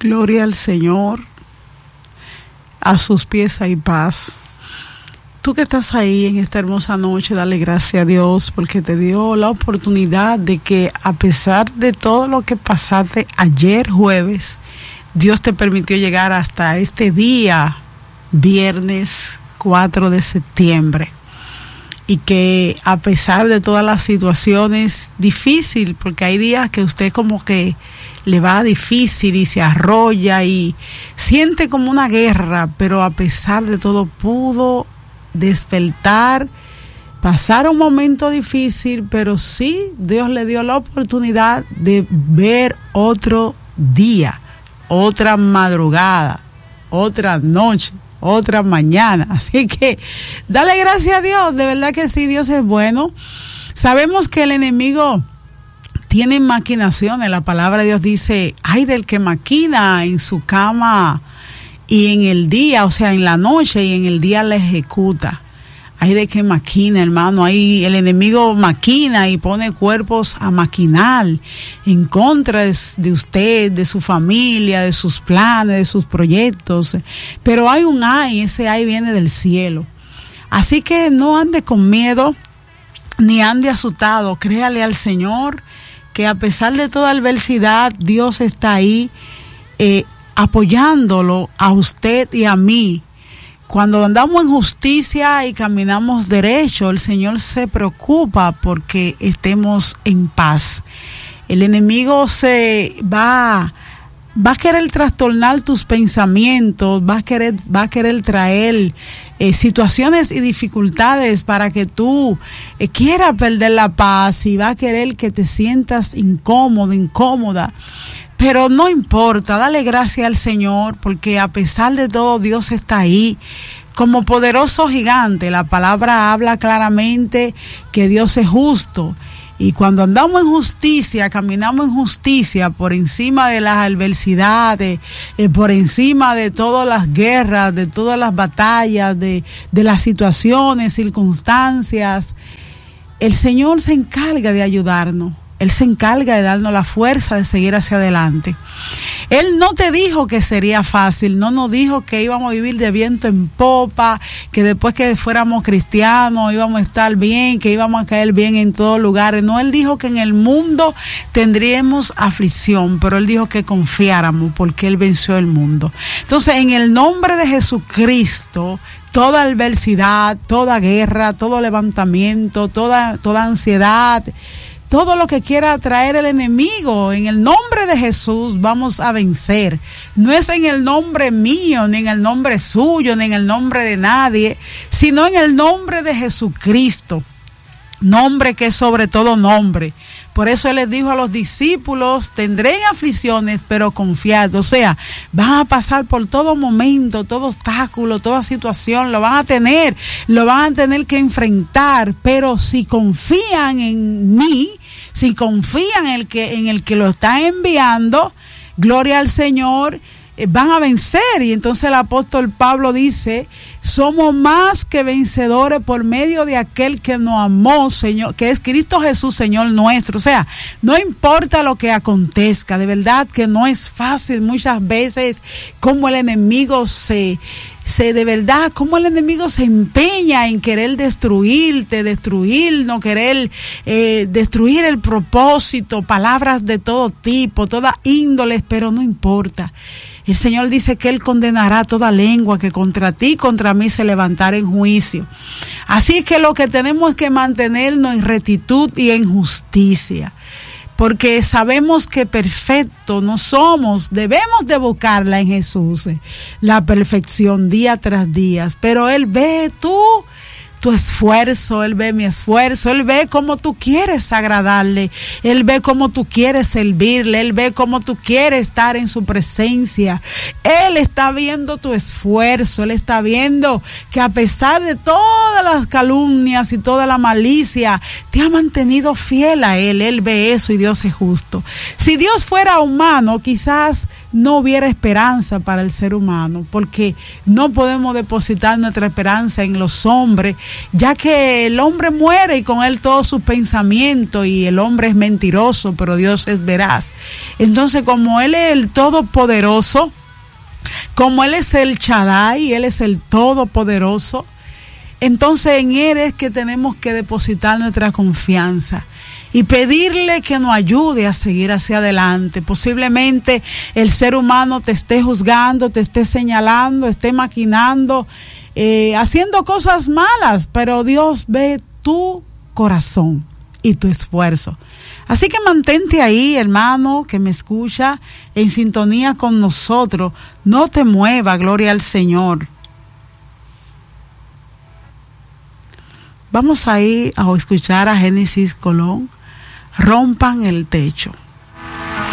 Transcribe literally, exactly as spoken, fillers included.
Gloria al Señor, a sus pies hay paz. Tú que estás ahí en esta hermosa noche, dale gracias a Dios porque te dio la oportunidad de que, a pesar de todo lo que pasaste ayer jueves, Dios te permitió llegar hasta este día, viernes cuatro de septiembre. Y que, a pesar de todas las situaciones difíciles, porque hay días que usted como que le va difícil y se arrolla y siente como una guerra, pero a pesar de todo pudo despertar, pasar un momento difícil, pero sí Dios le dio la oportunidad de ver otro día, otra madrugada, otra noche, otra mañana. Así que dale gracias a Dios, de verdad que sí, Dios es bueno. Sabemos que el enemigo tiene maquinaciones. La palabra de Dios dice, ay del que maquina en su cama y en el día, o sea, en la noche y en el día la ejecuta. Ay de que maquina, hermano. Ahí el enemigo maquina y pone cuerpos a maquinar en contra de, de usted, de su familia, de sus planes, de sus proyectos. Pero hay un ay, ese ay viene del cielo. Así que no ande con miedo, ni ande asustado. Créale al Señor que, a pesar de toda adversidad, Dios está ahí eh, apoyándolo a usted y a mí. Cuando andamos en justicia y caminamos derecho, el Señor se preocupa porque estemos en paz. El enemigo se va, va a querer trastornar tus pensamientos, va a querer, va a querer traer eh, situaciones y dificultades para que tú eh, quieras perder la paz, y va a querer que te sientas incómodo, incómoda. Pero no importa, dale gracias al Señor porque, a pesar de todo, Dios está ahí como poderoso gigante. La palabra habla claramente que Dios es justo. Y cuando andamos en justicia, caminamos en justicia por encima de las adversidades, eh, por encima de todas las guerras, de todas las batallas, de, de las situaciones, circunstancias, el Señor se encarga de ayudarnos. Él se encarga de darnos la fuerza de seguir hacia adelante. Él no te dijo que sería fácil, no nos dijo que íbamos a vivir de viento en popa, que después que fuéramos cristianos íbamos a estar bien, que íbamos a caer bien en todos lugares. No, Él dijo que en el mundo tendríamos aflicción, pero Él dijo que confiáramos porque Él venció el mundo. Entonces, en el nombre de Jesucristo, toda adversidad, toda guerra, todo levantamiento, toda, toda ansiedad, todo lo que quiera traer el enemigo, en el nombre de Jesús vamos a vencer. No es en el nombre mío, ni en el nombre suyo, ni en el nombre de nadie, sino en el nombre de Jesucristo. Nombre que es sobre todo nombre. Por eso Él les dijo a los discípulos, tendrán aflicciones, pero confiad. O sea, van a pasar por todo momento, todo obstáculo, toda situación, lo van a tener, lo van a tener que enfrentar. Pero si confían en mí, si confían en el que, en el que lo está enviando, gloria al Señor, eh, van a vencer. Y entonces el apóstol Pablo dice, somos más que vencedores por medio de aquel que nos amó, Señor, que es Cristo Jesús, Señor nuestro. O sea, no importa lo que acontezca, de verdad que no es fácil muchas veces como el enemigo se... Se, de verdad, cómo el enemigo se empeña en querer destruirte, destruir, no querer eh, destruir el propósito, palabras de todo tipo, todas índoles, pero no importa. El Señor dice que Él condenará toda lengua que contra ti y contra mí se levantara en juicio. Así que lo que tenemos es que mantenernos en rectitud y en justicia. Porque sabemos que perfecto no somos, debemos de buscarla en Jesús, la perfección día tras día. Pero Él ve tú, tu esfuerzo, Él ve mi esfuerzo, Él ve cómo tú quieres agradarle, Él ve cómo tú quieres servirle, Él ve cómo tú quieres estar en su presencia. Él está viendo tu esfuerzo, Él está viendo que, a pesar de todas las calumnias y toda la malicia, te ha mantenido fiel a Él. Él ve eso y Dios es justo. Si Dios fuera humano, quizás no hubiera esperanza para el ser humano, porque no podemos depositar nuestra esperanza en los hombres, ya que el hombre muere y con él todos sus pensamientos, y el hombre es mentiroso, pero Dios es veraz. Entonces, como Él es el Todopoderoso, como Él es el Shaddai, Él es el Todopoderoso, entonces en Él es que tenemos que depositar nuestra confianza y pedirle que nos ayude a seguir hacia adelante. Posiblemente el ser humano te esté juzgando, te esté señalando, esté maquinando, eh, haciendo cosas malas, pero Dios ve tu corazón y tu esfuerzo. Así que mantente ahí, hermano, que me escucha, en sintonía con nosotros. No te mueva, gloria al Señor. Vamos a ir a escuchar a Génesis Colón. Rompan el techo.